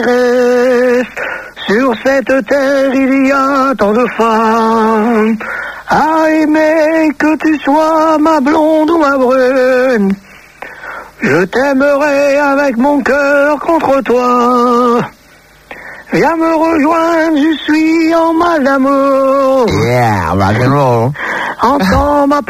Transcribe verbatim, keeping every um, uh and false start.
Sur cette terre, il y a tant de femmes à aimer, que tu sois ma blonde ou ma brune. Je t'aimerai avec mon cœur contre toi. Viens me rejoindre, je suis en mal d'amour. Yeah, rock and roll. Entends ma